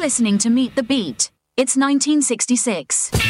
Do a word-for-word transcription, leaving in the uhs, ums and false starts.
listening to Meet the Beat. It's nineteen sixty-six.